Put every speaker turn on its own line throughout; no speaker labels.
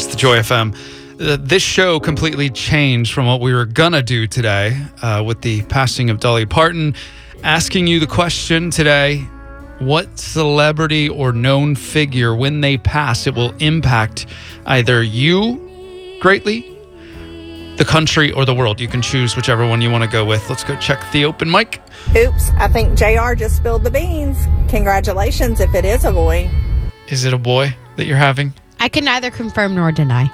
It's the Joy FM. This show completely changed from what we were going to do today with the passing of Dolly Parton. Asking you the question today, what celebrity or known figure, when they pass, it will impact either you greatly, the country, or the world? You can choose whichever one you want to go with. Let's go check the open mic.
Oops, I think JR just spilled the beans. Congratulations if it is a boy.
Is it a boy that you're having?
I can neither confirm nor deny.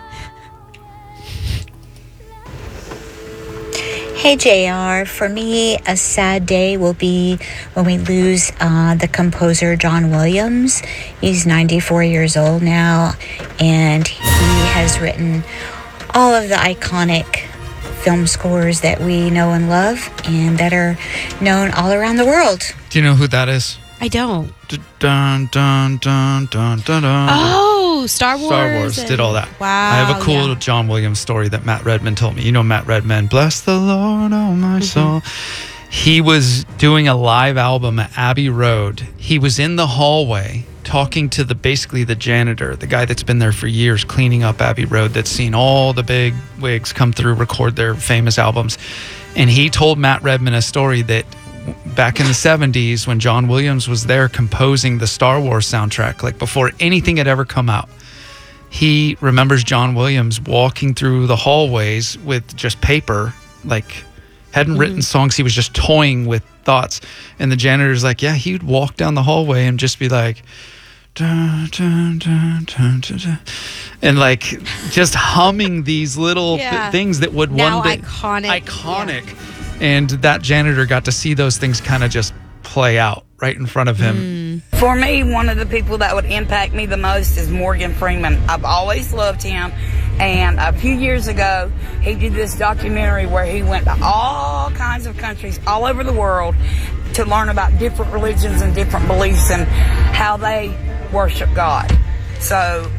Hey JR, for me, a sad day will be when we lose the composer John Williams. He's 94 years old now, and he has written all of the iconic film scores that we know and love and that are known all around the world.
Do you know who that is?
I don't.
Dun, dun, dun, dun, dun, dun.
Oh, Star Wars.
Star Wars did all that.
Wow.
I have a cool John Williams story that Matt Redman told me. You know Matt Redman, bless the Lord, oh my soul. He was doing a live album at Abbey Road. He was in the hallway talking to basically the janitor, the guy that's been there for years cleaning up Abbey Road, that's seen all the big wigs come through, record their famous albums. And he told Matt Redman a story that back in the 70s, when John Williams was there composing the Star Wars soundtrack, like before anything had ever come out, he remembers John Williams walking through the hallways with just paper, like hadn't written songs. He was just toying with thoughts. And the janitor's like, yeah, he'd walk down the hallway and just be like, dun, dun, dun, dun, dun, dun, and like just humming these little things that would
now
one day
iconic.
Yeah. And that janitor got to see those things kind of just play out right in front of him.
For me, one of the people that would impact me the most is Morgan Freeman. I've always loved him. And a few years ago, he did this documentary where he went to all kinds of countries all over the world to learn about different religions and different beliefs and how they worship God. So,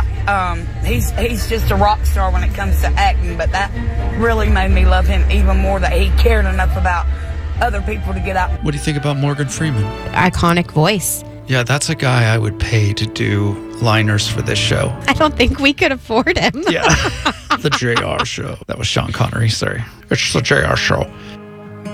he's just a rock star when it comes to acting, but that really made me love him even more, that he cared enough about other people to get out.
What do you think about Morgan Freeman?
Iconic voice.
Yeah, that's a guy I would pay to do liners for this show.
I don't think we could afford him.
Yeah, the JR show. That was Sean Connery, sorry. It's the JR show.